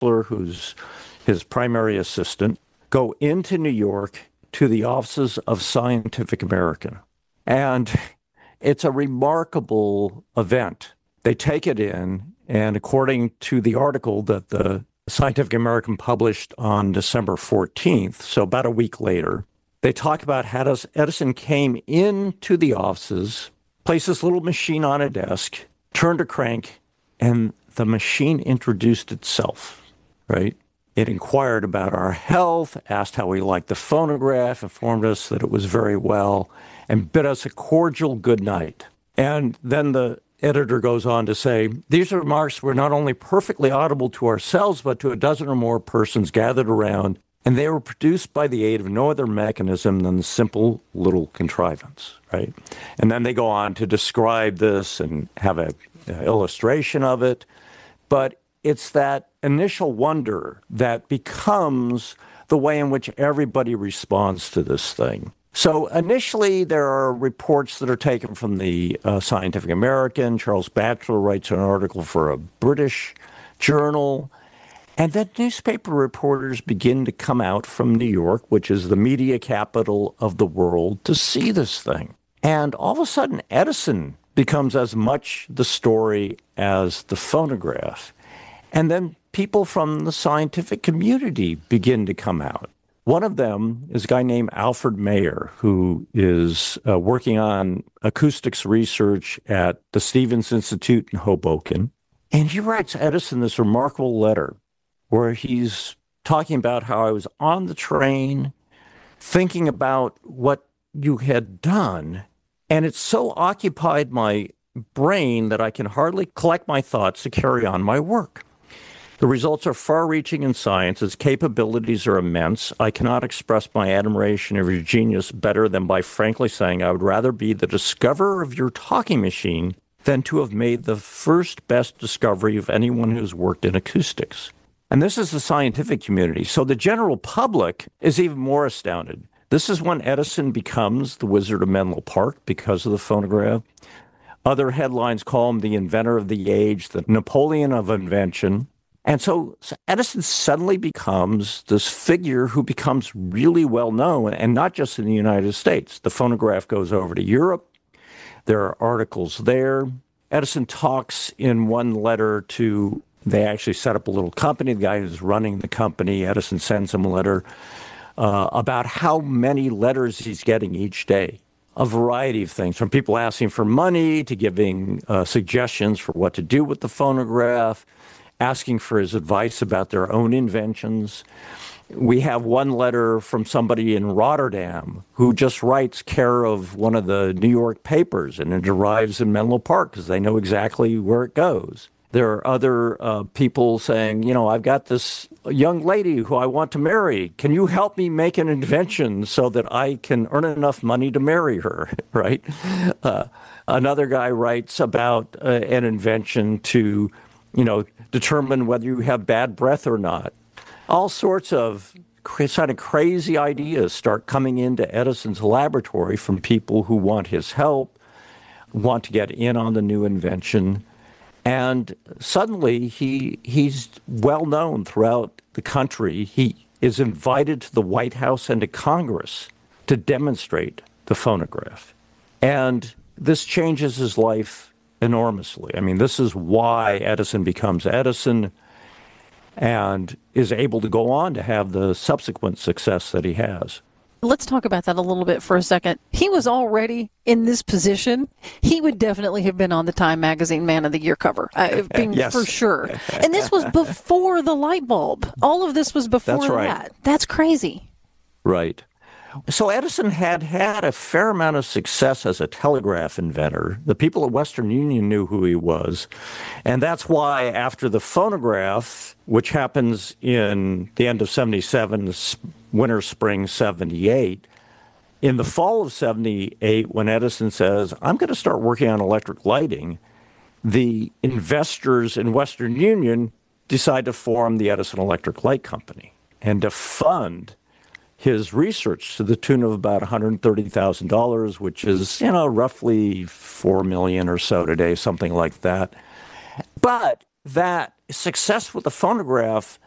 Kepler, who's his primary assistant, go into New York to the offices of Scientific American. And it's a remarkable event. They take it in, and according to the article that the Scientific American published on December 14th, so about a week later, they talk about how Edison came into the offices, placed this little machine on a desk, turned a crank, and the machine introduced itself, right? It inquired about our health, asked how we liked the phonograph, informed us that it was very well, and bid us a cordial good night. And then the editor goes on to say, these remarks were not only perfectly audible to ourselves, but to a dozen or more persons gathered around, and they were produced by the aid of no other mechanism than the simple little contrivance, right? And then they go on to describe this and have an illustration of it. But it's that initial wonder that becomes the way in which everybody responds to this thing. So initially, there are reports that are taken from the Scientific American. Charles Batchelor writes an article for a British journal. And then newspaper reporters begin to come out from New York, which is the media capital of the world, to see this thing. And all of a sudden, Edison becomes as much the story as the phonograph. And then people from the scientific community begin to come out. One of them is a guy named Alfred Mayer, who is working on acoustics research at the Stevens Institute in Hoboken. And he writes Edison this remarkable letter where he's talking about how I was on the train thinking about what you had done, and it so occupied my brain that I can hardly collect my thoughts to carry on my work. The results are far-reaching in science. Its capabilities are immense. I cannot express my admiration of your genius better than by frankly saying I would rather be the discoverer of your talking machine than to have made the first best discovery of anyone who's worked in acoustics. And this is the scientific community. So the general public is even more astounded. This is when Edison becomes the Wizard of Menlo Park because of the phonograph. Other headlines call him the inventor of the age, the Napoleon of invention. And so Edison suddenly becomes this figure who becomes really well known, and not just in the United States. The phonograph goes over to Europe. There are articles there. Edison talks in one letter to, they actually set up a little company. The guy who's running the company, Edison sends him a letter about how many letters he's getting each day. A variety of things, from people asking for money to giving suggestions for what to do with the phonograph, asking for his advice about their own inventions. We have one letter from somebody in Rotterdam who just writes care of one of the New York papers, and it arrives in Menlo Park because they know exactly where it goes. There are other people saying, you know, I've got this young lady who I want to marry. Can you help me make an invention so that I can earn enough money to marry her, right? Another guy writes about an invention to, you know, determine whether you have bad breath or not. All sorts of kind of crazy ideas start coming into Edison's laboratory from people who want his help, want to get in on the new invention. And suddenly he's well known throughout the country. He is invited to the White House and to Congress to demonstrate the phonograph. And this changes his life enormously. I mean, this is why Edison becomes Edison and is able to go on to have the subsequent success that he has. Let's talk about that a little bit for a second. He was already in this position. He would definitely have been on the Time Magazine Man of the Year cover, yes, for sure. And this was before the light bulb. All of this was before That's right. that. That's crazy. Right. So Edison had a fair amount of success as a telegraph inventor. The people at Western Union knew who he was. And that's why after the phonograph, which happens in the end of 77, winter, spring 78, in the fall of 78, when Edison says, I'm going to start working on electric lighting, the investors in Western Union decide to form the Edison Electric Light Company and to fund his research to the tune of about $130,000, which is, roughly $4 million or so today, something like that. But that success with the phonograph